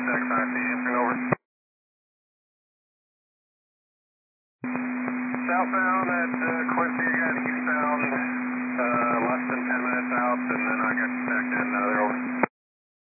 contact 5C, answering over. Southbound at Quincy, I got eastbound, less than 10 minutes out, and then I got back in, they're over.